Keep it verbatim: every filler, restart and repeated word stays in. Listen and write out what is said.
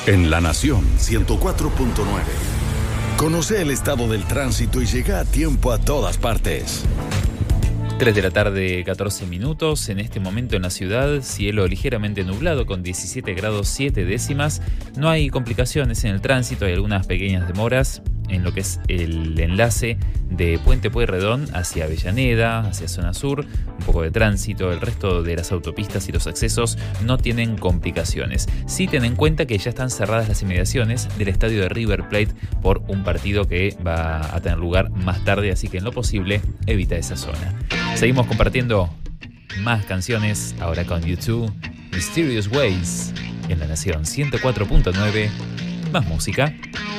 En La Nación ciento cuatro punto nueve. Conoce el estado del tránsito y llega a tiempo a todas partes. tres de la tarde, catorce minutos. En este momento en la ciudad, cielo ligeramente nublado con diecisiete grados siete décimas. No hay complicaciones en el tránsito, hay algunas pequeñas demoras en lo que es el enlace de Puente Pueyrredón hacia Avellaneda, hacia zona sur, un poco de tránsito. El resto de las autopistas y los accesos no tienen complicaciones. Sí ten en cuenta que ya están cerradas las inmediaciones del estadio de River Plate por un partido que va a tener lugar más tarde, así que en lo posible evita esa zona. Seguimos compartiendo más canciones, ahora con U dos, Mysterious Ways, en La Nación ciento cuatro punto nueve, más música.